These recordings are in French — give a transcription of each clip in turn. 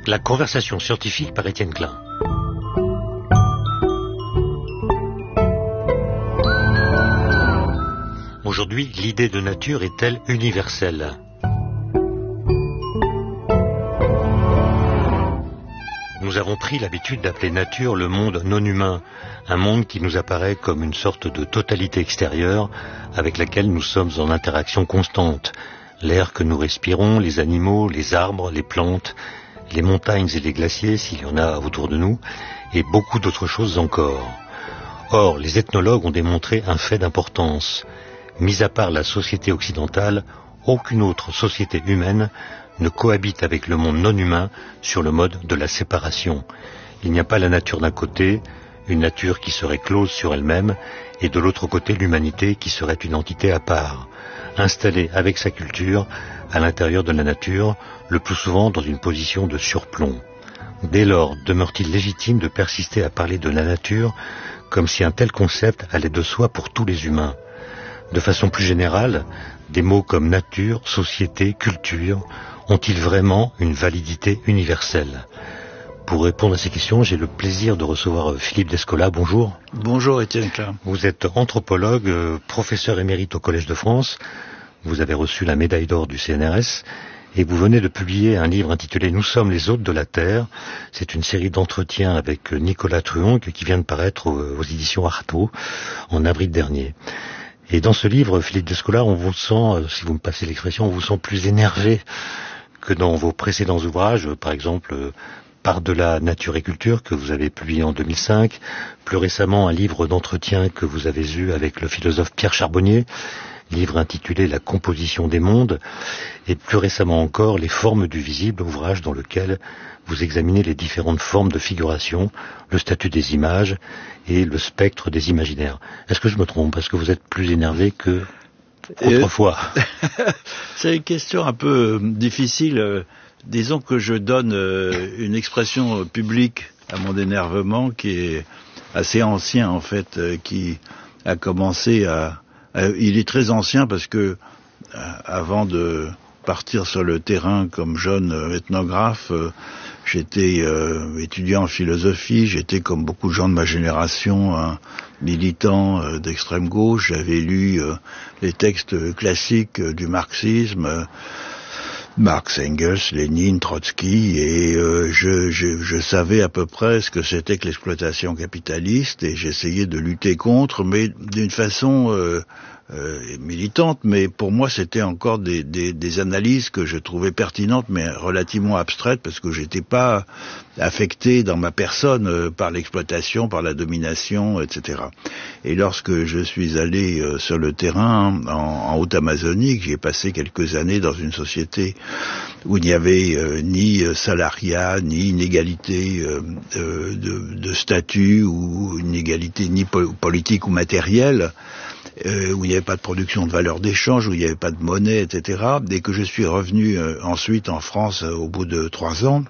La conversation scientifique par Étienne Klein. Aujourd'hui, l'idée de nature est-elle universelle ? Nous avons pris l'habitude d'appeler nature le monde non humain, un monde qui nous apparaît comme une sorte de totalité extérieure avec laquelle nous sommes en interaction constante. L'air que nous respirons, les animaux, les arbres, les plantes, les montagnes et les glaciers, s'il y en a autour de nous, et beaucoup d'autres choses encore. Or, les ethnologues ont démontré un fait d'importance. Mis à part la société occidentale, aucune autre société humaine ne cohabite avec le monde non humain sur le mode de la séparation. Il n'y a pas la nature d'un côté, une nature qui serait close sur elle-même, et de l'autre côté l'humanité qui serait une entité à part, installée avec sa culture à l'intérieur de la nature, le plus souvent dans une position de surplomb. Dès lors, demeure-t-il légitime de persister à parler de la nature comme si un tel concept allait de soi pour tous les humains ? De façon plus générale, des mots comme nature, société, culture ont-ils vraiment une validité universelle ? Pour répondre à ces questions, j'ai le plaisir de recevoir Philippe Descola. Bonjour. Bonjour Étienne Klein. Vous êtes anthropologue, professeur émérite au Collège de France. Vous avez reçu la médaille d'or du CNRS et vous venez de publier un livre intitulé « Nous sommes les hôtes de la Terre ». C'est une série d'entretiens avec Nicolas Truong qui vient de paraître aux éditions Artaud en avril dernier. Et dans ce livre, Philippe Descola, on vous sent, si vous me passez l'expression, on vous sent plus énervé que dans vos précédents ouvrages, par exemple Par-delà nature et culture, que vous avez publié en 2005, plus récemment un livre d'entretien que vous avez eu avec le philosophe Pierre Charbonnier, livre intitulé La composition des mondes, et plus récemment encore Les formes du visible, ouvrage dans lequel vous examinez les différentes formes de figuration, le statut des images et le spectre des imaginaires. Est-ce que je me trompe ? Est-ce que vous êtes plus énervé que autrefois ? C'est une question un peu difficile. Disons que je donne une expression publique à mon énervement qui est assez ancien en fait, qui a commencé il est très ancien parce que avant de partir sur le terrain comme jeune ethnographe, j'étais étudiant en philosophie, j'étais comme beaucoup de gens de ma génération un militant d'extrême gauche, j'avais lu les textes classiques du marxisme, Marx, Engels, Lénine, Trotsky, et je savais à peu près ce que c'était que l'exploitation capitaliste, et j'essayais de lutter contre, mais d'une façon militante, mais pour moi c'était encore des analyses que je trouvais pertinentes, mais relativement abstraites, parce que j'étais pas affecté dans ma personne par l'exploitation, par la domination, etc. Et lorsque je suis allé sur le terrain en Haute-Amazonie, j'ai passé quelques années dans une société où il n'y avait ni salariat, ni inégalité de statut, ou une égalité ni politique ou matérielle, où il n'y avait pas de production de valeur d'échange, où il n'y avait pas de monnaie, etc. Dès que je suis revenu ensuite en France au bout de 3 ans,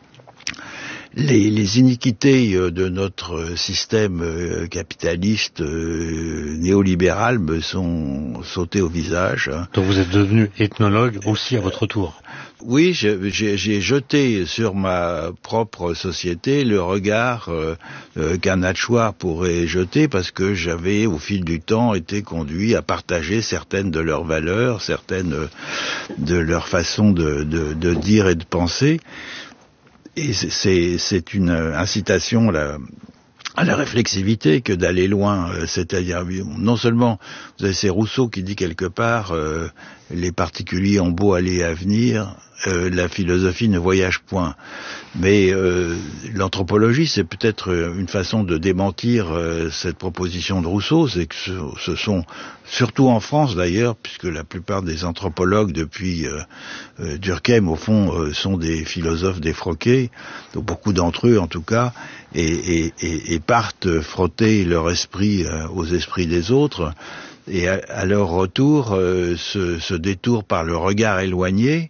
les iniquités de notre système capitaliste néolibéral me sont sautées au visage. Donc vous êtes devenu ethnologue aussi à votre tour ? Oui, j'ai jeté sur ma propre société le regard qu'un Hatchoir pourrait jeter, parce que j'avais au fil du temps été conduit à partager certaines de leurs valeurs, certaines de leurs façons de dire et de penser. Et c'est une incitation à la réflexivité que d'aller loin, c'est-à-dire non seulement vous avez c'est Rousseau qui dit quelque part les particuliers ont beau aller à venir, la philosophie ne voyage point. Mais l'anthropologie, c'est peut-être une façon de démentir cette proposition de Rousseau, c'est que ce sont, surtout en France d'ailleurs, puisque la plupart des anthropologues depuis Durkheim, au fond, sont des philosophes défroqués, donc beaucoup d'entre eux en tout cas, et partent frotter leur esprit aux esprits des autres, et à leur retour se détournent par le regard éloigné,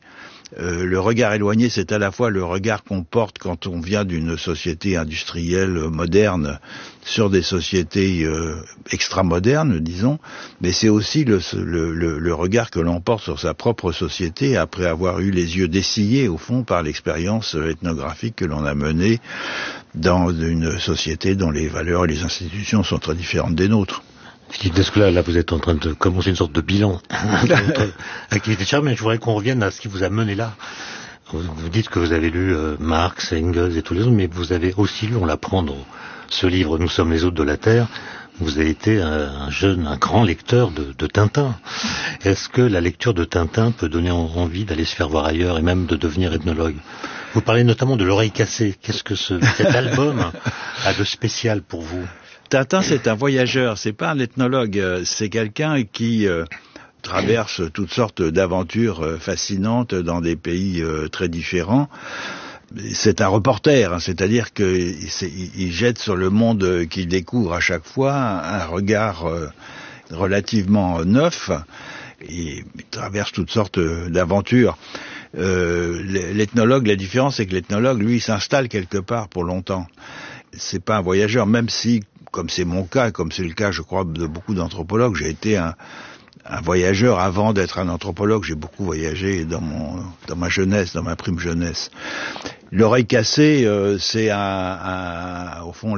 Le regard éloigné, c'est à la fois le regard qu'on porte quand on vient d'une société industrielle moderne sur des sociétés extra-modernes, disons, mais c'est aussi le regard que l'on porte sur sa propre société après avoir eu les yeux dessillés, au fond, par l'expérience ethnographique que l'on a menée dans une société dont les valeurs et les institutions sont très différentes des nôtres. Philippe Descola, là, vous êtes en train de commencer une sorte de bilan de votre activité de chercheur, mais je voudrais qu'on revienne à ce qui vous a mené là. Vous dites que vous avez lu Marx, Engels et tous les autres, mais vous avez aussi lu, on l'apprend dans ce livre « Nous sommes les hôtes de la Terre », vous avez été un grand lecteur de Tintin. Est-ce que la lecture de Tintin peut donner envie d'aller se faire voir ailleurs et même de devenir ethnologue? Vous parlez notamment de L'Oreille cassée. Qu'est-ce que cet album a de spécial pour vous? Tintin, c'est un voyageur, c'est pas un ethnologue, c'est quelqu'un qui traverse toutes sortes d'aventures fascinantes dans des pays très différents. C'est un reporter, c'est-à-dire qu'il jette sur le monde qu'il découvre à chaque fois un regard relativement neuf, et il traverse toutes sortes d'aventures. L'ethnologue, la différence, c'est que l'ethnologue, lui, s'installe quelque part pour longtemps. C'est pas un voyageur, même si, comme c'est mon cas, comme c'est le cas, je crois, de beaucoup d'anthropologues, j'ai été un voyageur avant d'être un anthropologue. J'ai beaucoup voyagé dans ma jeunesse, dans ma prime jeunesse. L'Oreille cassée, c'est au fond,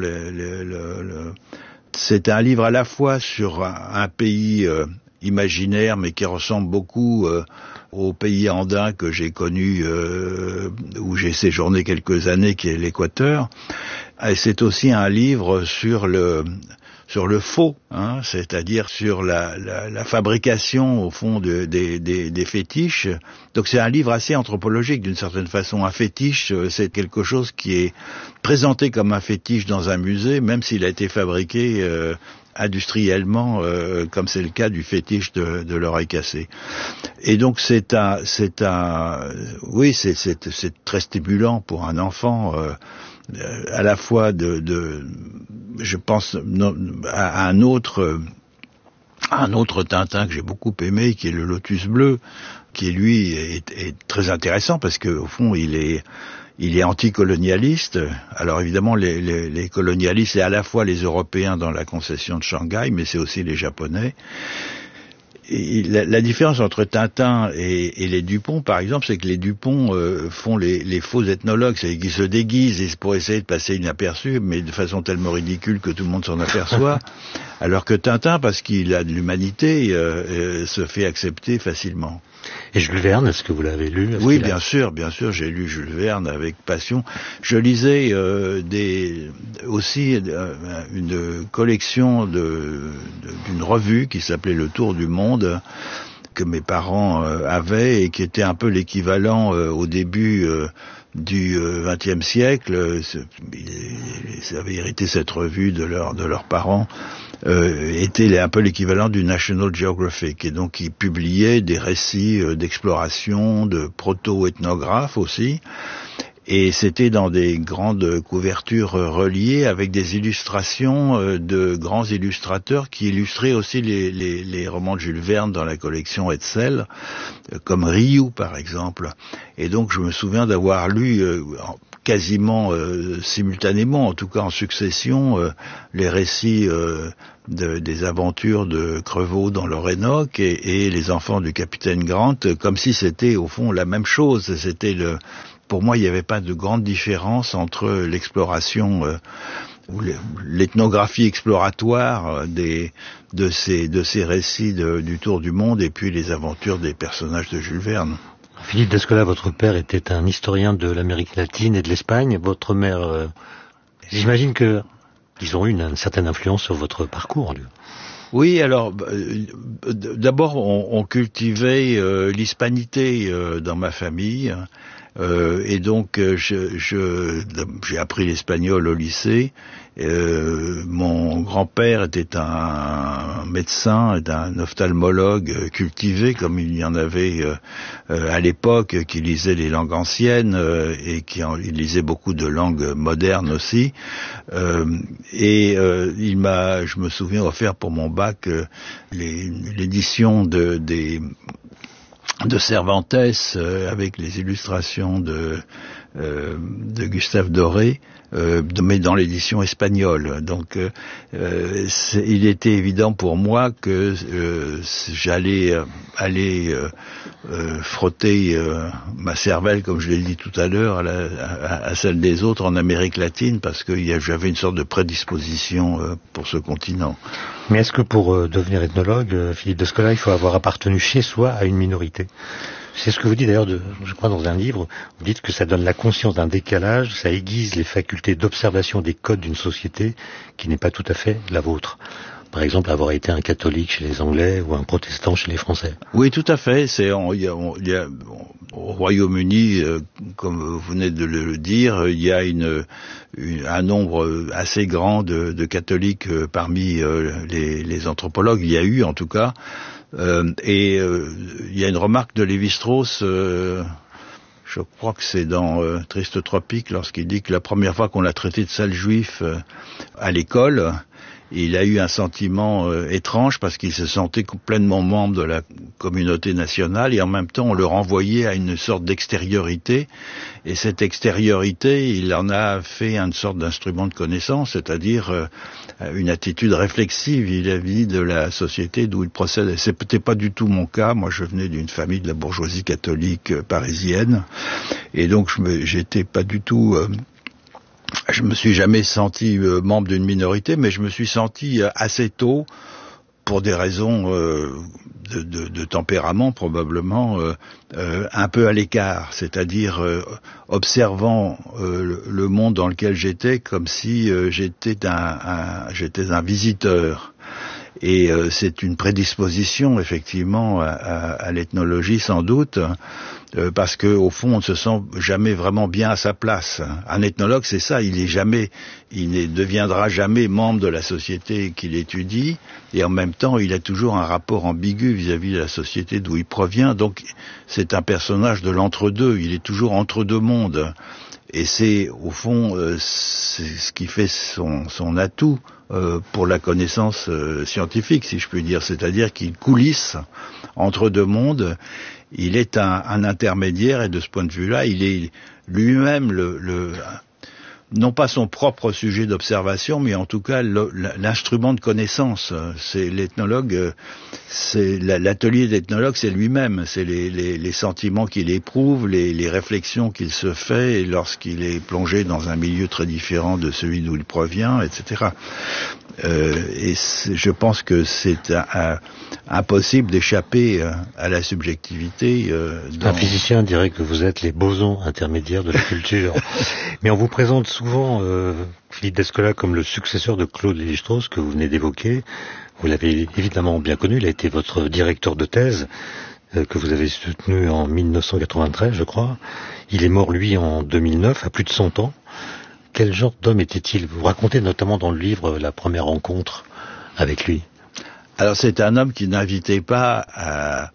c'est un livre à la fois sur un pays imaginaire, mais qui ressemble beaucoup au pays andin que j'ai connu, où j'ai séjourné quelques années, qui est l'Équateur. Et c'est aussi un livre sur le faux, c'est-à-dire sur la fabrication, au fond, des fétiches. Donc c'est un livre assez anthropologique, d'une certaine façon. Un fétiche, c'est quelque chose qui est présenté comme un fétiche dans un musée, même s'il a été fabriqué industriellement, comme c'est le cas du fétiche de l'oreille cassée. Et donc c'est très stimulant pour un enfant, à la fois je pense à un autre Tintin que j'ai beaucoup aimé, qui est le Lotus bleu, qui lui est très intéressant parce que au fond il est anticolonialiste. Alors évidemment les colonialistes, c'est à la fois les Européens dans la concession de Shanghai, mais c'est aussi les Japonais. Et la différence entre Tintin et les Dupont, par exemple, c'est que les Dupont font les faux ethnologues, c'est-à-dire qu'ils se déguisent pour essayer de passer inaperçus, mais de façon tellement ridicule que tout le monde s'en aperçoit, alors que Tintin, parce qu'il a de l'humanité, se fait accepter facilement. Et Jules Verne, est-ce que vous l'avez lu? Oui, bien sûr, j'ai lu Jules Verne avec passion. Je lisais aussi une collection d'une revue qui s'appelait Le Tour du Monde, que mes parents avaient, et qui était un peu l'équivalent au début du XXe siècle. Ils avaient hérité cette revue de leurs parents. Était un peu l'équivalent du National Geographic, et donc il publiait des récits d'exploration, de proto-ethnographes aussi, et c'était dans des grandes couvertures reliées avec des illustrations de grands illustrateurs qui illustraient aussi les romans de Jules Verne dans la collection Hetzel, comme Rioux par exemple. Et donc je me souviens d'avoir lu quasiment simultanément, en tout cas en succession, les récits des aventures de Crevaux dans l'Orénoque et les enfants du capitaine Grant, comme si c'était au fond la même chose. Pour moi, il n'y avait pas de grande différence entre l'exploration ou l'ethnographie exploratoire de ces récits du Tour du Monde et puis les aventures des personnages de Jules Verne. Philippe Descola, votre père était un historien de l'Amérique latine et de l'Espagne. Votre mère, j'imagine qu'ils ont eu une certaine influence sur votre parcours. Oui, alors d'abord on cultivait l'hispanité dans ma famille. Et donc j'ai appris l'espagnol au lycée. Mon grand-père était un médecin, un ophtalmologue cultivé, comme il y en avait à l'époque, qui lisait les langues anciennes et il lisait beaucoup de langues modernes aussi. Je me souviens, offert pour mon bac l'édition Cervantes avec les illustrations de Gustave Doré, mais dans l'édition espagnole. Donc il était évident pour moi que j'allais aller frotter ma cervelle, comme je l'ai dit tout à l'heure, à celle des autres en Amérique latine, parce que j'avais une sorte de prédisposition pour ce continent. Mais est-ce que pour devenir ethnologue, Philippe Descola, il faut avoir appartenu chez soi à une minorité ? C'est ce que vous dites d'ailleurs, je crois, dans un livre. Vous dites que ça donne la conscience d'un décalage, ça aiguise les facultés d'observation des codes d'une société qui n'est pas tout à fait la vôtre. Par exemple, avoir été un catholique chez les Anglais ou un protestant chez les Français. Oui, tout à fait. Il y a au Royaume-Uni, comme vous venez de le dire, il y a un nombre assez grand de catholiques parmi les anthropologues. Il y a eu, en tout cas. Il y a une remarque de Lévi-Strauss, je crois que c'est dans Triste Tropique, lorsqu'il dit que la première fois qu'on l'a traité de sale juif à l'école, il a eu un sentiment étrange parce qu'il se sentait pleinement membre de la communauté nationale et en même temps on le renvoyait à une sorte d'extériorité, et cette extériorité il en a fait une sorte d'instrument de connaissance, c'est-à-dire une attitude réflexive vis-à-vis de la société d'où il procède. C'est peut-être pas du tout mon cas. Moi je venais d'une famille de la bourgeoisie catholique parisienne et donc j'étais pas du tout je me suis jamais senti membre d'une minorité, mais je me suis senti assez tôt, pour des raisons de tempérament probablement, un peu à l'écart, c'est-à-dire observant le monde dans lequel j'étais comme si j'étais un visiteur. Et c'est une prédisposition effectivement à l'ethnologie sans doute, parce que au fond on ne se sent jamais vraiment bien à sa place. Un ethnologue c'est ça, il ne deviendra jamais membre de la société qu'il étudie, et en même temps il a toujours un rapport ambigu vis-à-vis de la société d'où il provient, donc c'est un personnage de l'entre-deux, il est toujours entre deux mondes. Et c'est, au fond, c'est ce qui fait son atout pour la connaissance scientifique, si je puis dire. C'est-à-dire qu'il coulisse entre deux mondes. Il est un intermédiaire, et de ce point de vue-là, il est lui-même non pas son propre sujet d'observation, mais en tout cas l'instrument de connaissance. C'est l'ethnologue, c'est l'atelier d'ethnologue, c'est lui-même, c'est les sentiments qu'il éprouve, les réflexions qu'il se fait lorsqu'il est plongé dans un milieu très différent de celui d'où il provient, etc. Et je pense que c'est impossible d'échapper à la subjectivité. Un physicien dirait que vous êtes les bosons intermédiaires de la culture. Mais on vous présente souvent Philippe Descola comme le successeur de Claude Lévi-Strauss que vous venez d'évoquer. Vous l'avez évidemment bien connu, il a été votre directeur de thèse que vous avez soutenu en 1993, je crois. Il est mort, lui, en 2009, à plus de 100 ans. Quel genre d'homme était-il ? Vous racontez notamment dans le livre la première rencontre avec lui. Alors c'est un homme qui n'invitait pas à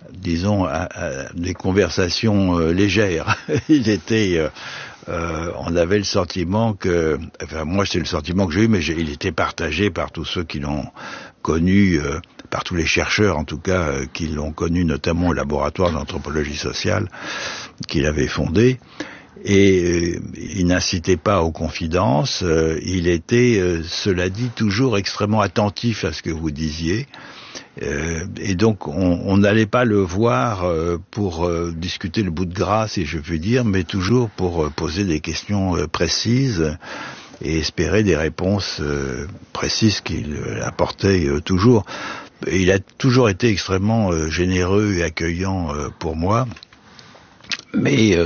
des conversations légères. Il était... on avait le sentiment que... Enfin, moi, c'est le sentiment que j'ai eu, mais il était partagé par tous ceux qui l'ont connu, par tous les chercheurs, en tout cas, qui l'ont connu, notamment au laboratoire d'anthropologie sociale qu'il avait fondé. Et il n'incitait pas aux confidences, il était, cela dit, toujours extrêmement attentif à ce que vous disiez. Et donc on n'allait pas le voir pour discuter le bout de gras, si je puis dire, mais toujours pour poser des questions précises et espérer des réponses précises qu'il apportait toujours. Et il a toujours été extrêmement généreux et accueillant pour moi. Mais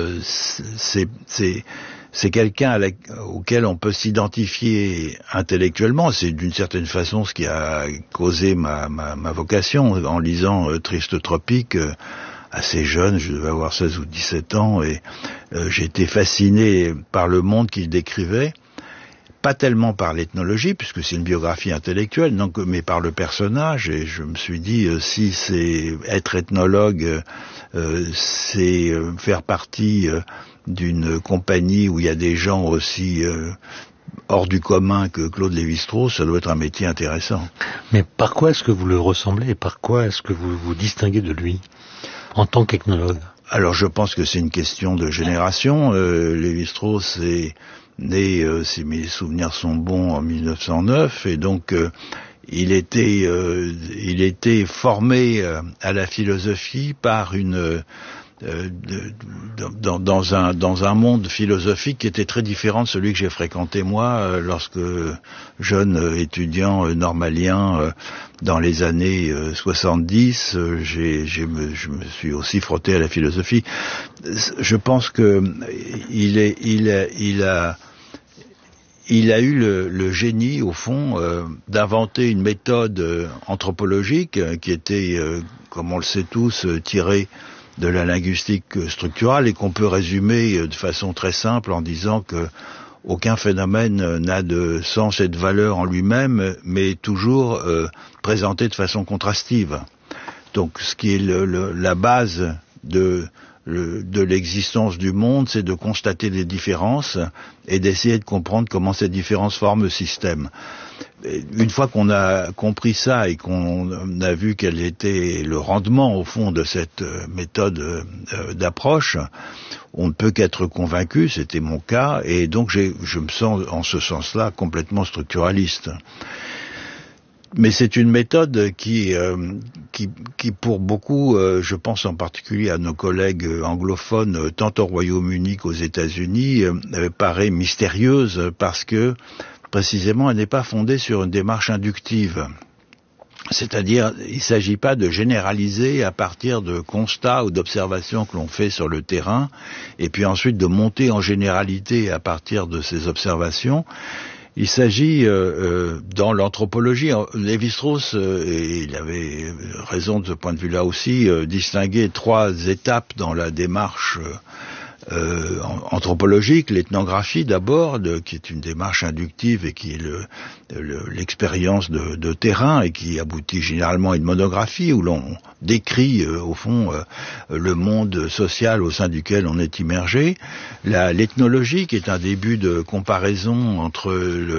c'est quelqu'un auquel on peut s'identifier intellectuellement. C'est d'une certaine façon ce qui a causé ma vocation. En lisant Triste Tropique, assez jeune, je devais avoir 16 ou 17 ans, et j'ai été fasciné par le monde qu'il décrivait. Pas tellement par l'ethnologie, puisque c'est une biographie intellectuelle, donc, mais par le personnage, et je me suis dit, si c'est être ethnologue, c'est faire partie d'une compagnie où il y a des gens aussi hors du commun que Claude Lévi-Strauss, ça doit être un métier intéressant. Mais par quoi est-ce que vous le ressemblez et par quoi est-ce que vous vous distinguez de lui ? en tant qu'ethnologue? Alors je pense que c'est une question de génération. Lévi-Strauss est né, si mes souvenirs sont bons, en 1909, et donc il était formé à la philosophie par dans un monde philosophique qui était très différent de celui que j'ai fréquenté moi lorsque jeune étudiant normalien dans les années 70. Je me suis aussi frotté à la philosophie. Je pense que il a eu le génie, au fond, d'inventer une méthode anthropologique qui était, comme on le sait tous, tirée de la linguistique structurale et qu'on peut résumer de façon très simple en disant que aucun phénomène n'a de sens et de valeur en lui-même, mais toujours présenté de façon contrastive. Donc ce qui est la base de l'existence du monde, c'est de constater des différences et d'essayer de comprendre comment ces différences forment le système. Une fois qu'on a compris ça et qu'on a vu quel était le rendement au fond de cette méthode d'approche, on ne peut qu'être convaincu, c'était mon cas, et donc je me sens en ce sens-là complètement structuraliste. Mais c'est une méthode qui pour beaucoup, je pense en particulier à nos collègues anglophones, tant au Royaume-Uni qu'aux États-Unis, paraît mystérieuse parce que précisément elle n'est pas fondée sur une démarche inductive. C'est-à-dire, il ne s'agit pas de généraliser à partir de constats ou d'observations que l'on fait sur le terrain, et puis ensuite de monter en généralité à partir de ces observations. Il s'agit, dans l'anthropologie, Lévi-Strauss, et il avait raison de ce point de vue-là aussi, distinguer 3 étapes dans la démarche anthropologique, l'ethnographie d'abord, qui est une démarche inductive et qui est l'expérience de terrain et qui aboutit généralement à une monographie où l'on décrit au fond le monde social au sein duquel on est immergé. L'ethnologie qui est un début de comparaison entre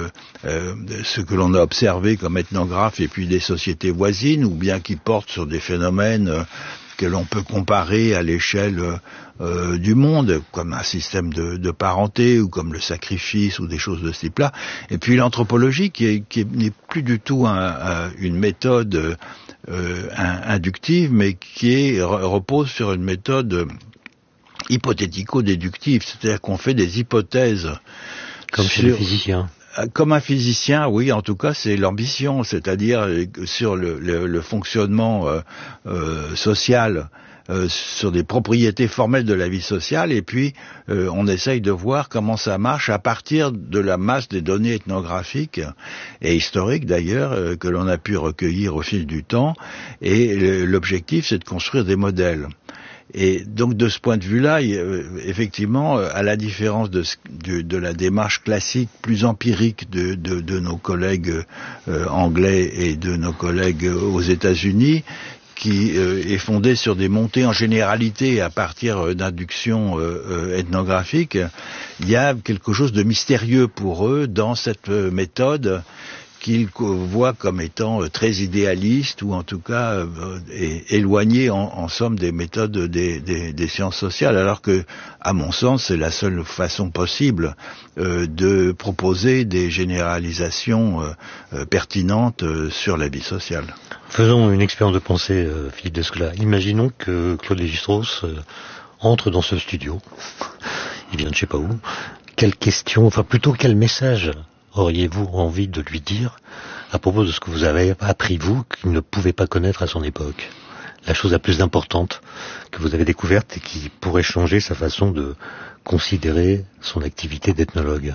ce que l'on a observé comme ethnographe et puis des sociétés voisines, ou bien qui porte sur des phénomènes que l'on peut comparer à l'échelle du monde, comme un système de parenté, ou comme le sacrifice, ou des choses de ce type-là. Et puis l'anthropologie, qui n'est plus du tout une méthode inductive, mais qui repose sur une méthode hypothético-déductive, c'est-à-dire qu'on fait des hypothèses. Comme chez les physiciens. Comme un physicien, oui, en tout cas, c'est l'ambition, c'est-à-dire sur le fonctionnement social, sur des propriétés formelles de la vie sociale, et puis on essaye de voir comment ça marche à partir de la masse des données ethnographiques et historiques d'ailleurs que l'on a pu recueillir au fil du temps, et l'objectif c'est de construire des modèles. Et donc de ce point de vue-là, effectivement, à la différence de la démarche classique plus empirique de nos collègues anglais et de nos collègues aux États-Unis, qui est fondée sur des montées en généralité à partir d'inductions ethnographiques, il y a quelque chose de mystérieux pour eux dans cette méthode qu'ils voient comme étant très idéaliste, ou en tout cas éloigné en somme des méthodes des sciences sociales, alors que, à mon sens, c'est la seule façon possible de proposer des généralisations pertinentes sur la vie sociale. Faisons une expérience de pensée, Philippe Descola. Imaginons que Claude Lévi-Strauss entre dans ce studio. Il vient de je sais pas où. Quelle question, enfin plutôt quel message auriez-vous envie de lui dire à propos de ce que vous avez appris, vous, qu'il ne pouvait pas connaître à son époque? La chose la plus importante que vous avez découverte et qui pourrait changer sa façon de considérer son activité d'ethnologue.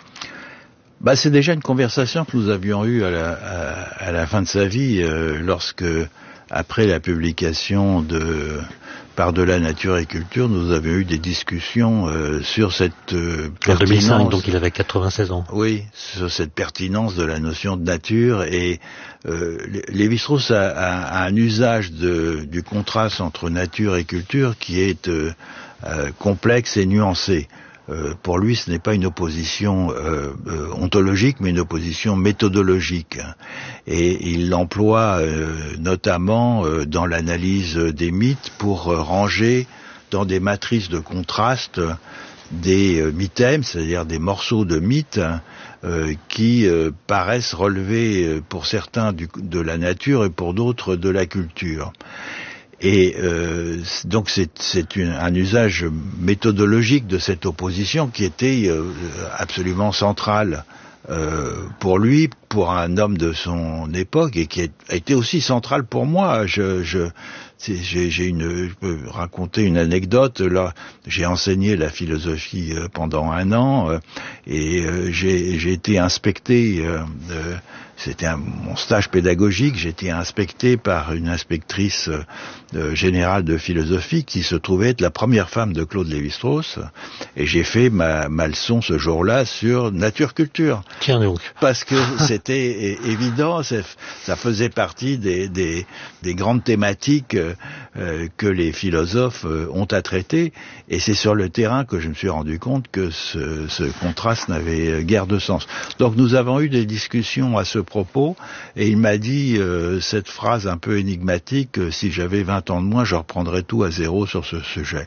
C'est déjà une conversation que nous avions eue à la fin de sa vie, lorsque, après la publication de Par-delà nature et culture, nous avions eu des discussions sur cette pertinence. En 2005, donc il avait 96 ans. Oui, sur cette pertinence de la notion de nature. Et Lévi-Strauss a un usage du contraste entre nature et culture qui est complexe et nuancé. pour lui, ce n'est pas une opposition ontologique, mais une opposition méthodologique. Et il l'emploie notamment dans l'analyse des mythes pour ranger dans des matrices de contraste des mythèmes, c'est-à-dire des morceaux de mythes qui paraissent relever pour certains de la nature et pour d'autres de la culture. Et donc c'est un usage méthodologique de cette opposition qui était absolument central pour lui, pour un homme de son époque, et qui a été aussi central pour moi. Je peux raconter une anecdote. Là, j'ai enseigné la philosophie pendant 1 an et j'ai été inspecté. C'était mon stage pédagogique. J'ai été inspecté par une inspectrice générale de philosophie qui se trouvait être la première femme de Claude Lévi-Strauss. Et j'ai fait ma leçon ce jour-là sur nature-culture. Tiens donc. Parce que c'était évident, ça faisait partie des grandes thématiques que les philosophes ont à traiter. Et c'est sur le terrain que je me suis rendu compte que ce contraste n'avait guère de sens. Donc nous avons eu des discussions à ce propos, et il m'a dit cette phrase un peu énigmatique: si j'avais 20 ans de moins, je reprendrais tout à zéro sur ce sujet.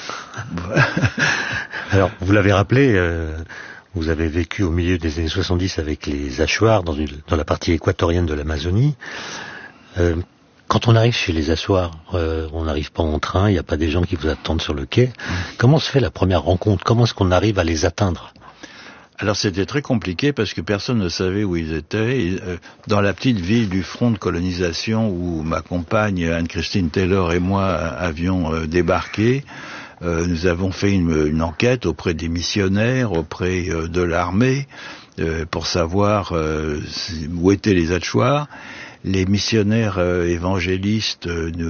Alors, vous l'avez rappelé, vous avez vécu au milieu des années 70 avec les Achuars dans la partie équatorienne de l'Amazonie. Quand on arrive chez les Achuars, on n'arrive pas en train, il n'y a pas des gens qui vous attendent sur le quai. Comment se fait la première rencontre? Comment est-ce qu'on arrive à les atteindre? Alors c'était très compliqué parce que personne ne savait où ils étaient. Et, dans la petite ville du front de colonisation où ma compagne Anne-Christine Taylor et moi avions débarqué, nous avons fait une enquête auprès des missionnaires, auprès de l'armée, pour savoir où étaient les Achuars. Les missionnaires évangélistes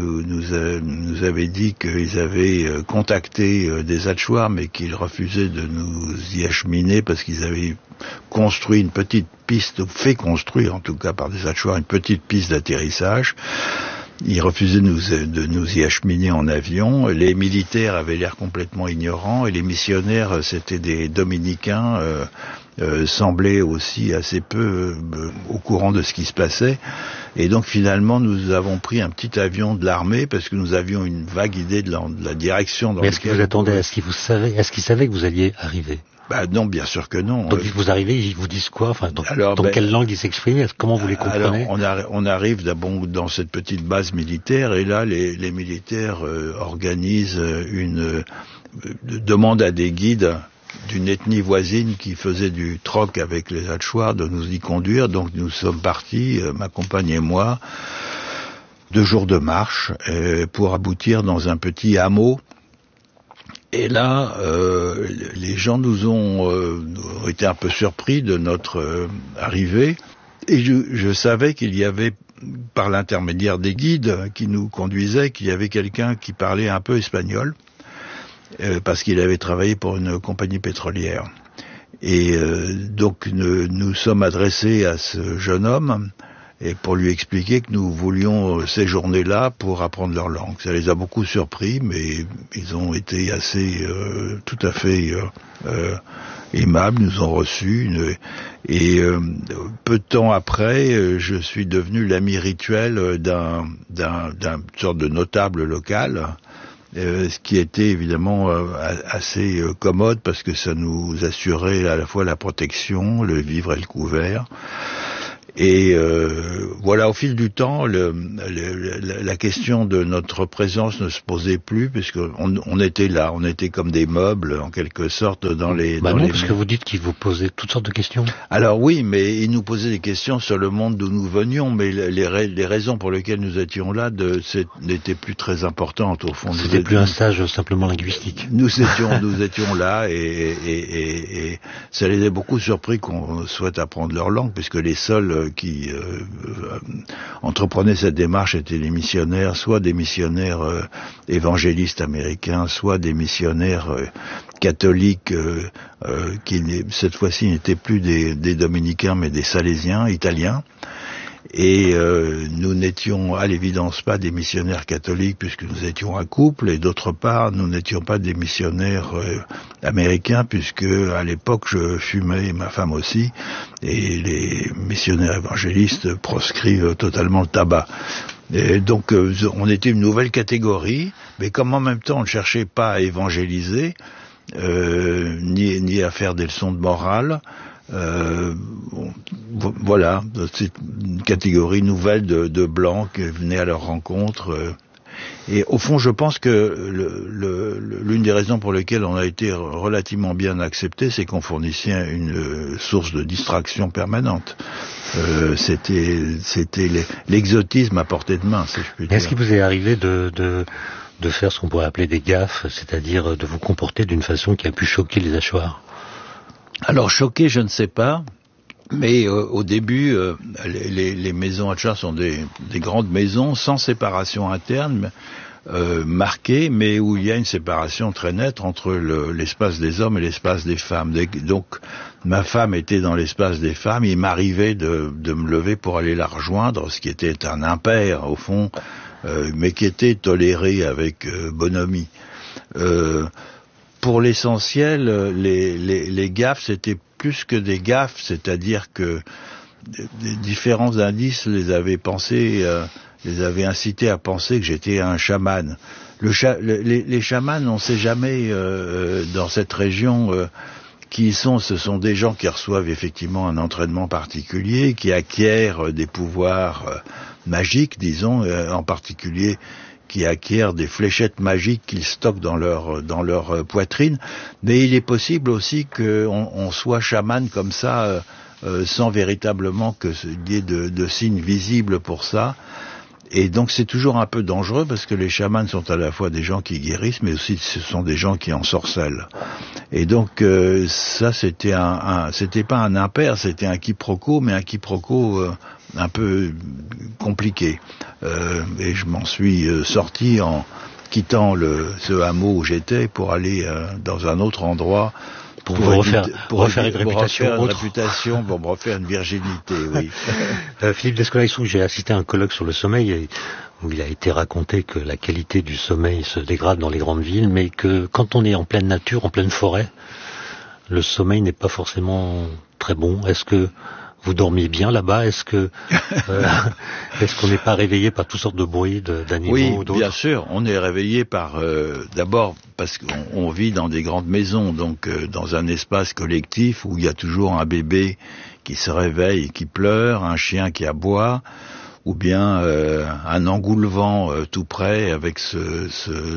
nous avaient dit qu'ils avaient contacté des Achuars, mais qu'ils refusaient de nous y acheminer parce qu'ils avaient construit une petite piste, ou fait construire en tout cas par des Achuars, une petite piste d'atterrissage. Ils refusaient de nous y acheminer en avion. Les militaires avaient l'air complètement ignorants, et les missionnaires, c'était des dominicains, semblaient aussi assez peu au courant de ce qui se passait. Et donc finalement, nous avons pris un petit avion de l'armée parce que nous avions une vague idée de la direction dans laquelle... Mais est-ce que vous attendez? Est-ce qu'ils savaient que vous alliez arriver? Non, bien sûr que non. Donc vous arrivez, ils vous disent quoi? Enfin, dans quelle langue ils s'expriment? Comment vous les comprenez? Alors, on arrive dans cette petite base militaire, et là, les militaires organisent une demande à des guides d'une ethnie voisine qui faisait du troc avec les Achuars de nous y conduire. Donc nous sommes partis, ma compagne et moi, 2 jours de marche pour aboutir dans un petit hameau. Et là, les gens nous ont été un peu surpris de notre arrivée. Et je savais qu'il y avait, par l'intermédiaire des guides qui nous conduisaient, qu'il y avait quelqu'un qui parlait un peu espagnol, parce qu'il avait travaillé pour une compagnie pétrolière. Et donc nous sommes adressés à ce jeune homme, et pour lui expliquer que nous voulions séjourner là pour apprendre leur langue. Ça les a beaucoup surpris, mais ils ont été assez tout à fait aimables, nous ont reçus. Et peu de temps après, je suis devenu l'ami rituel d'un sorte de notable local, ce qui était évidemment assez commode parce que ça nous assurait à la fois la protection, le vivre et le couvert. Et voilà, au fil du temps, la question de notre présence ne se posait plus, puisqu'on était là, on était comme des meubles, en quelque sorte, dans les... parce que vous dites qu'ils vous posaient toutes sortes de questions. Alors oui, mais ils nous posaient des questions sur le monde d'où nous venions, mais les raisons pour lesquelles nous étions là n'étaient plus très importantes, au fond. C'était plus un stage simplement linguistique. Nous étions là, et ça les a beaucoup surpris qu'on souhaite apprendre leur langue, puisque les seuls qui entreprenaient cette démarche étaient les missionnaires, soit des missionnaires évangélistes américains, soit des missionnaires catholiques qui cette fois-ci n'étaient plus des dominicains mais des salésiens italiens. Et nous n'étions à l'évidence pas des missionnaires catholiques puisque nous étions un couple, et d'autre part, nous n'étions pas des missionnaires américains puisque à l'époque je fumais, ma femme aussi, et les missionnaires évangélistes proscrivent totalement le tabac. Et donc on était une nouvelle catégorie, mais comme en même temps on ne cherchait pas à évangéliser, ni à faire des leçons de morale, voilà, c'est une catégorie nouvelle de blancs qui venaient à leur rencontre. Et au fond, je pense que l'une des raisons pour lesquelles on a été relativement bien accepté, c'est qu'on fournissait une source de distraction permanente. C'était l'exotisme à portée de main, si je puis dire. Est-ce qu'il vous est arrivé de faire ce qu'on pourrait appeler des gaffes, c'est-à-dire de vous comporter d'une façon qui a pu choquer les hachoirs? Alors choqué, je ne sais pas, mais au début, les maisons hachoirs sont des grandes maisons sans séparation interne, marquée, mais où il y a une séparation très nette entre l'espace des hommes et l'espace des femmes. Donc ma femme était dans l'espace des femmes, il m'arrivait de me lever pour aller la rejoindre, ce qui était un impair au fond, mais qui était toléré avec bonhomie. Pour l'essentiel, les gaffes, c'était plus que des gaffes, c'est-à-dire que des différents indices les avaient incités à penser que j'étais un chaman. Les chamans, on ne sait jamais dans cette région qui ils sont. Ce sont des gens qui reçoivent effectivement un entraînement particulier, qui acquièrent des pouvoirs magiques, disons, en particulier qui acquièrent des fléchettes magiques qu'ils stockent dans leur poitrine, mais il est possible aussi qu'on soit chaman comme ça, sans véritablement qu'il y ait de signes visibles pour ça. Et donc c'est toujours un peu dangereux parce que les chamans sont à la fois des gens qui guérissent, mais aussi ce sont des gens qui ensorcellent. Et donc ça c'était pas un impair, c'était un quiproquo, mais un quiproquo un peu compliqué. Et je m'en suis sorti en quittant ce hameau où j'étais pour aller dans un autre endroit. Pour refaire une réputation, pour me refaire une virginité, oui. Philippe Descola-Issoux, j'ai assisté à un colloque sur le sommeil où il a été raconté que la qualité du sommeil se dégrade dans les grandes villes, mais que quand on est en pleine nature, en pleine forêt, le sommeil n'est pas forcément très bon. Est-ce que vous dormiez bien là-bas? Est-ce qu'on n'est pas réveillé par toutes sortes de bruits d'animaux? Oui, d'autres? bien sûr. On est réveillé par d'abord parce qu'on vit dans des grandes maisons, donc dans un espace collectif où il y a toujours un bébé qui se réveille et qui pleure, un chien qui aboie, ou bien un engoulevent tout près avec ce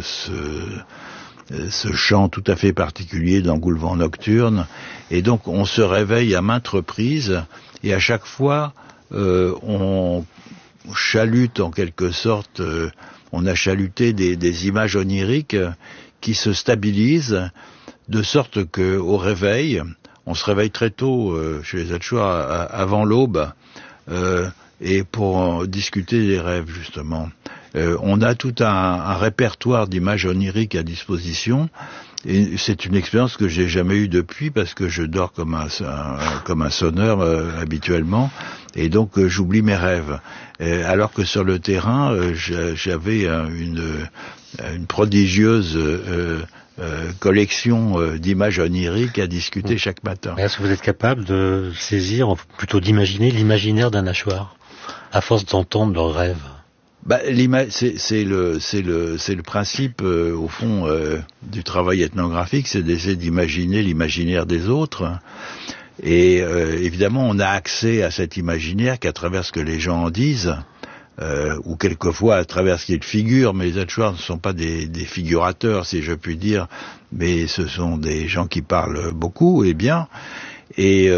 chant tout à fait particulier d'engoulevent nocturne. Et donc on se réveille à maintes reprises. Et à chaque fois, on chalute en quelque sorte, on a chaluté des images oniriques qui se stabilisent, de sorte que au réveil, on se réveille très tôt chez les Hachoirs avant l'aube, et pour discuter des rêves justement. On a tout un répertoire d'images oniriques à disposition. Et c'est une expérience que j'ai jamais eue depuis parce que je dors comme un sonneur habituellement, et donc j'oublie mes rêves. Alors que sur le terrain, j'avais une prodigieuse collection d'images oniriques à discuter chaque matin. Est-ce que vous êtes capable de saisir, plutôt d'imaginer l'imaginaire d'un hachoir à force d'entendre leurs rêves? C'est le principe au fond du travail ethnographique, c'est d'essayer d'imaginer l'imaginaire des autres. Et évidemment, on a accès à cet imaginaire qu'à travers ce que les gens en disent, ou quelquefois à travers ce qu'ils figurent. Mais les Hachoirs ne sont pas des figurateurs, si je puis dire, mais ce sont des gens qui parlent beaucoup et bien. Et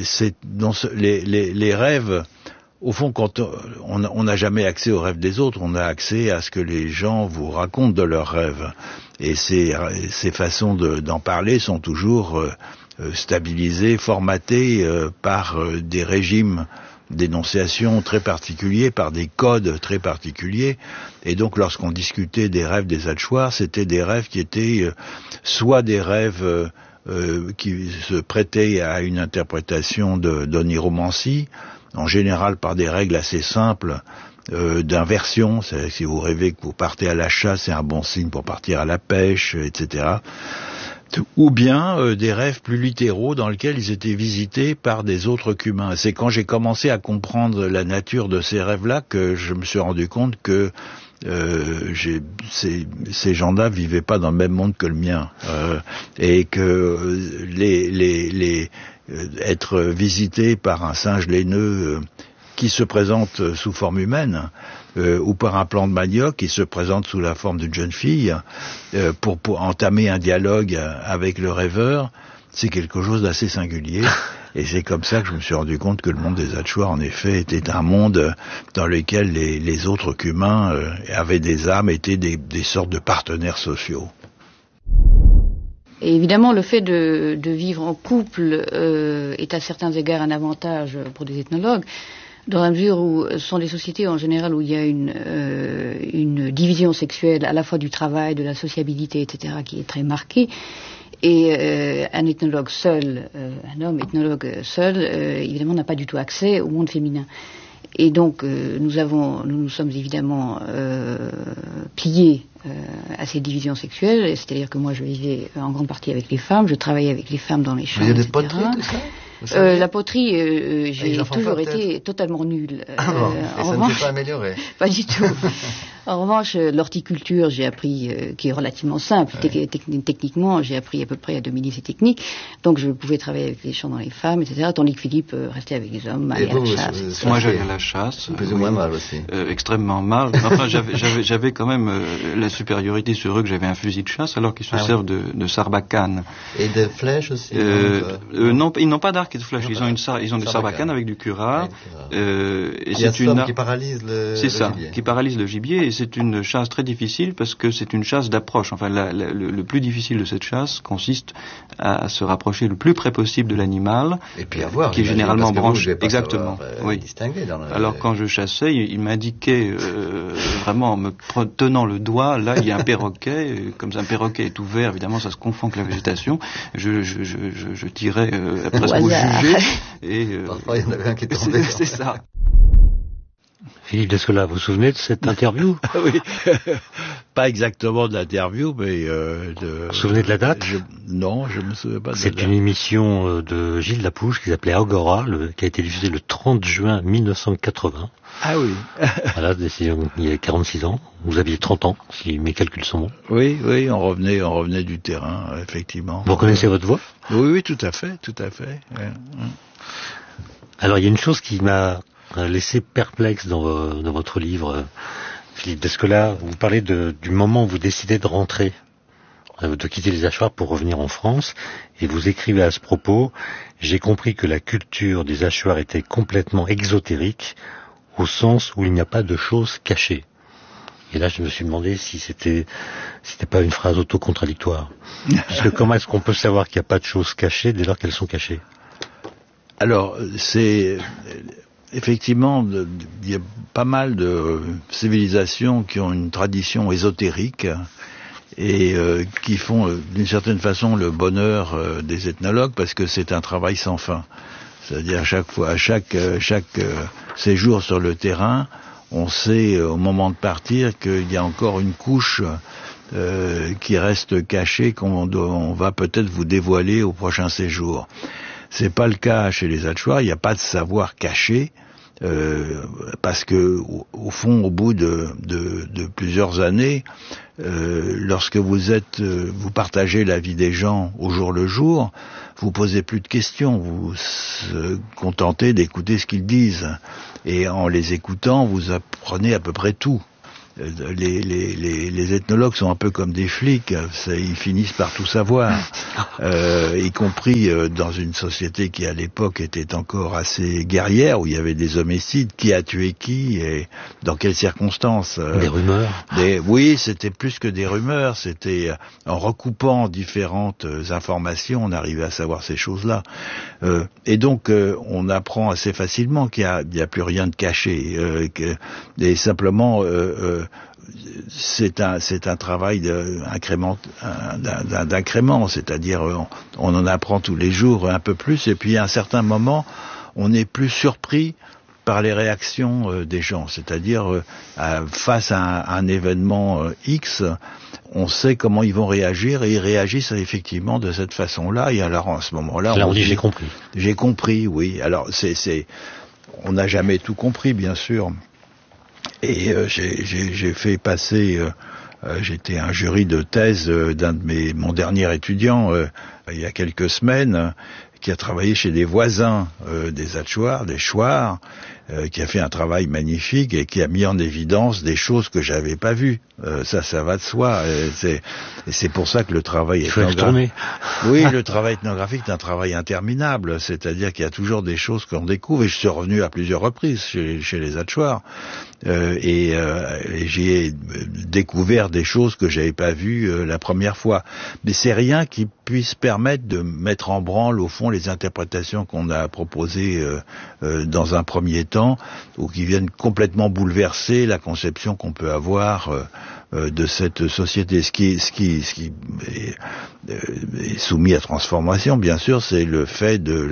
les rêves. Au fond, quand on n'a jamais accès aux rêves des autres, on a accès à ce que les gens vous racontent de leurs rêves. Et ces façons d'en parler sont toujours stabilisées, formatées par des régimes d'énonciation très particuliers, par des codes très particuliers. Et donc, lorsqu'on discutait des rêves des Hachoirs, c'était des rêves qui étaient soit des rêves qui se prêtaient à une interprétation d'oniromancie, en général par des règles assez simples d'inversion. C'est-à-dire que si vous rêvez que vous partez à la chasse, c'est un bon signe pour partir à la pêche, etc. Ou bien des rêves plus littéraux dans lesquels ils étaient visités par des autres qu'humains. C'est quand j'ai commencé à comprendre la nature de ces rêves-là que je me suis rendu compte que ces gens-là vivaient pas dans le même monde que le mien, et que être visité par un singe laineux qui se présente sous forme humaine, ou par un plant de manioc qui se présente sous la forme d'une jeune fille, pour entamer un dialogue avec le rêveur, c'est quelque chose d'assez singulier. Et c'est comme ça que je me suis rendu compte que le monde des Achuar, en effet, était un monde dans lequel les autres qu'humains avaient des âmes, étaient des sortes de partenaires sociaux. Et évidemment, le fait de vivre en couple est à certains égards un avantage pour des ethnologues, dans la mesure où ce sont des sociétés en général où il y a une division sexuelle à la fois du travail, de la sociabilité, etc., qui est très marquée. Et un ethnologue seul, un homme ethnologue seul, évidemment n'a pas du tout accès au monde féminin. Et donc nous nous sommes évidemment pliés à ces divisions sexuelles, c'est-à-dire que moi je vivais en grande partie avec les femmes, je travaillais avec les femmes dans les champs, etc. Vous avez des poteries, tout ça? La poterie, j'ai toujours été totalement nulle. Et ça ne s'est pas amélioré? Pas du tout. En revanche, l'horticulture, j'ai appris, qui est relativement simple. Ouais. Techniquement, j'ai appris à peu près à dominer ces techniques. Donc, je pouvais travailler avec les champs dans les femmes, etc. Tandis que Philippe restait avec les hommes, aller à la chasse. Moi, j'allais à la chasse. Plus ou moins mal aussi. Extrêmement mal. Enfin, j'avais quand même la supériorité sur eux que j'avais un fusil de chasse, alors qu'ils se servent de sarbacane. Et de flèches aussi? Non, ils n'ont pas d'arc et de flèches. Ils ont des sarbacanes avec du curare. Et c'est une arme qui paralyse le gibier. C'est ça, qui paralyse le gibier. Et c'est une chasse très difficile parce que c'est une chasse d'approche. Enfin, le plus difficile de cette chasse consiste à se rapprocher le plus près possible de l'animal. Et puis à voir. Qui est généralement branche. Exactement. Oui. Alors quand je chassais, il m'indiquait vraiment en me tenant le doigt. Là, il y a un perroquet. Comme un perroquet est ouvert, évidemment, ça se confond avec la végétation. Je tirais presque au jugé. Et parfois, il y en avait un qui est tombé. C'est ça. Philippe Descola, vous vous souvenez de cette interview? Oui, pas exactement de l'interview, mais Vous vous souvenez de la date? Non, je me souviens pas de la date. C'est une émission de Gilles Lapouche qui s'appelait Agora, qui a été diffusée le 30 juin 1980. Ah oui. Voilà, il y a 46 ans. Vous aviez 30 ans, si mes calculs sont bons. Oui, on revenait du terrain, effectivement. Vous reconnaissez votre voix? Oui, tout à fait. Alors, il y a une chose qui m'a laissé perplexe dans votre livre, Philippe Descola. Vous parlez du moment où vous décidez de rentrer, de quitter les Achuar pour revenir en France, et vous écrivez à ce propos: j'ai compris que la culture des Achuar était complètement exotérique, au sens où il n'y a pas de choses cachées. Et là, je me suis demandé si c'était pas une phrase autocontradictoire. Puisque comment est-ce qu'on peut savoir qu'il n'y a pas de choses cachées dès lors qu'elles sont cachées? Alors, c'est effectivement, il y a pas mal de civilisations qui ont une tradition ésotérique et qui font d'une certaine façon le bonheur des ethnologues, parce que c'est un travail sans fin. C'est-à-dire à chaque séjour sur le terrain, on sait au moment de partir qu'il y a encore une couche qui reste cachée, qu'on va peut-être vous dévoiler au prochain séjour. C'est pas le cas chez les Achuar, il n'y a pas de savoir caché, parce que au fond, au bout de plusieurs années, lorsque vous partagez la vie des gens au jour le jour, vous posez plus de questions, vous vous contentez d'écouter ce qu'ils disent, et en les écoutant, vous apprenez à peu près tout. Les ethnologues sont un peu comme des flics, ils finissent par tout savoir, y compris dans une société qui à l'époque était encore assez guerrière, où il y avait des homicides, qui a tué qui et dans quelles circonstances. Des rumeurs. Oui, c'était plus que des rumeurs, c'était en recoupant différentes informations, on arrivait à savoir ces choses-là. Et donc on apprend assez facilement qu'il y a plus rien de caché, et simplement c'est un travail d'incrément, c'est-à-dire on en apprend tous les jours un peu plus, et puis à un certain moment on est plus surpris par les réactions des gens, c'est-à-dire face à un événement X, on sait comment ils vont réagir et ils réagissent effectivement de cette façon-là. Et alors à ce moment-là, on dit j'ai compris. J'ai compris, oui. Alors on n'a jamais tout compris, bien sûr. Et j'ai fait passer. J'étais un jury de thèse mon dernier étudiant il y a quelques semaines, qui a travaillé chez des voisins des Hatchoirs, des Chouars, qui a fait un travail magnifique et qui a mis en évidence des choses que j'avais pas vues. Ça va de soi. C'est pour ça que le travail ethnographique. Oui, le travail ethnographique est un travail interminable. C'est-à-dire qu'il y a toujours des choses qu'on découvre. Et je suis revenu à plusieurs reprises chez les Hatchoirs. Et j'ai découvert des choses que j'avais pas vues la première fois. Mais c'est rien qui puisse permettre de mettre en branle, au fond, les interprétations qu'on a proposées dans un premier temps, ou qui viennent complètement bouleverser la conception qu'on peut avoir de cette société. Ce qui est soumis à transformation, bien sûr, c'est le fait de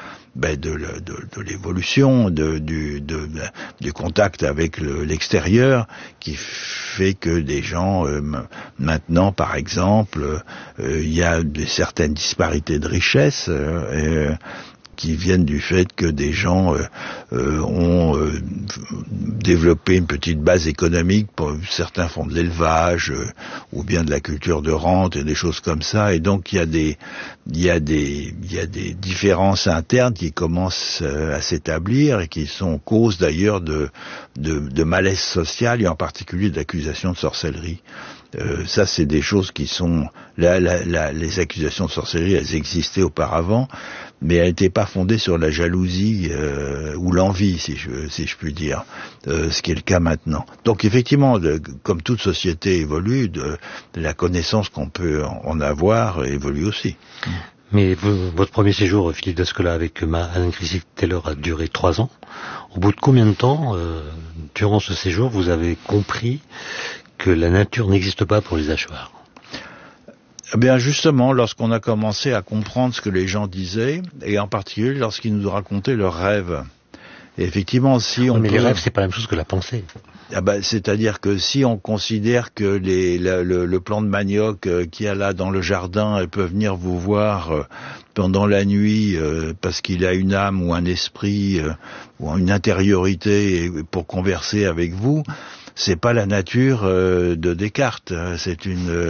l'évolution, du contact avec l'extérieur, qui fait que des gens, maintenant, par exemple, il y a certaines disparités de richesse, qui viennent du fait que des gens ont développé une petite base économique. Certains font de l'élevage ou bien de la culture de rente et des choses comme ça. Et donc il y a des différences internes qui commencent à s'établir et qui sont cause d'ailleurs de malaise social et en particulier d'accusations de sorcellerie. Ça, c'est des choses qui sont... les accusations de sorcellerie, elles existaient auparavant, mais elles n'étaient pas fondées sur la jalousie ou l'envie, si je puis dire, ce qui est le cas maintenant. Donc effectivement, comme toute société évolue, la connaissance qu'on peut en avoir évolue aussi. Mais votre premier séjour, Philippe Descola, avec Anne Christine Taylor a duré 3 ans. Au bout de combien de temps, durant ce séjour, vous avez compris que la nature n'existe pas pour les Hatchoirs? Eh bien, justement, lorsqu'on a commencé à comprendre ce que les gens disaient, et en particulier lorsqu'ils nous racontaient leurs rêves. Et effectivement, mais les rêves, c'est pas la même chose que la pensée. Ah ben, c'est-à-dire que si on considère que le plant de manioc qu'il y a là dans le jardin peut venir vous voir pendant la nuit parce qu'il a une âme ou un esprit ou une intériorité pour converser avec vous, c'est pas la nature de Descartes. C'est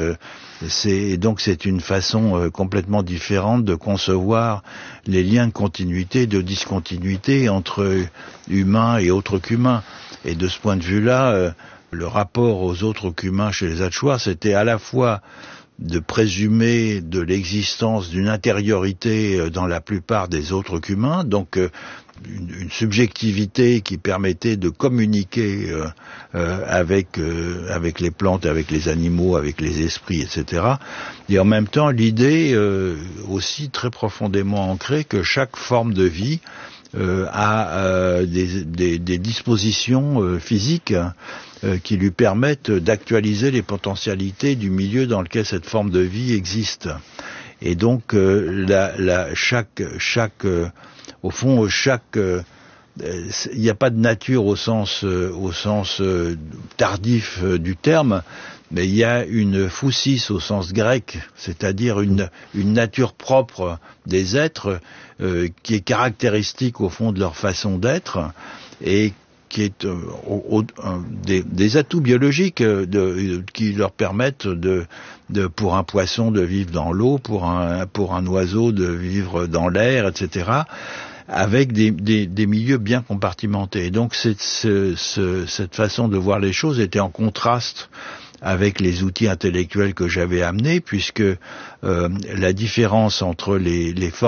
une façon complètement différente de concevoir les liens de continuité, de discontinuité entre humains et autres qu'humains. Et de ce point de vue-là, le rapport aux autres qu'humains chez les Hatchoirs, c'était à la fois de présumer de l'existence d'une intériorité dans la plupart des autres qu'humains, donc une subjectivité qui permettait de communiquer avec les plantes, avec les animaux, avec les esprits, etc. Et en même temps, l'idée aussi très profondément ancrée que chaque forme de vie a des dispositions physiques qui lui permettent d'actualiser les potentialités du milieu dans lequel cette forme de vie existe. Et donc au fond, il n'y a pas de nature au sens tardif du terme, mais il y a une physis au sens grec, c'est-à-dire une nature propre des êtres qui est caractéristique au fond de leur façon d'être et qui est des atouts biologiques qui leur permettent pour un poisson de vivre dans l'eau, pour un oiseau de vivre dans l'air, etc., avec des milieux bien compartimentés. Et donc cette façon de voir les choses était en contraste avec les outils intellectuels que j'avais amenés, puisque la différence entre les formes